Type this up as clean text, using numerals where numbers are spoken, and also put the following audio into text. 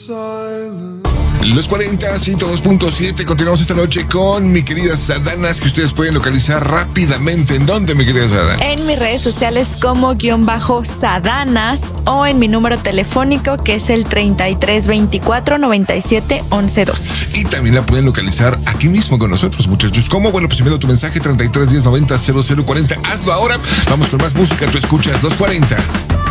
Los 40, 102.7. Continuamos esta noche con mi querida Sadanas, que ustedes pueden localizar rápidamente. ¿En dónde, mi querida Sadanas? En mis redes sociales como _Sadanas o en mi número telefónico, que es el 33 24 97 11 12. Y también la pueden localizar aquí mismo con nosotros, muchachos. ¿Cómo? Bueno, pues enviando tu mensaje 33 10 90 0040. Hazlo ahora. Vamos con más música. Tú escuchas 240.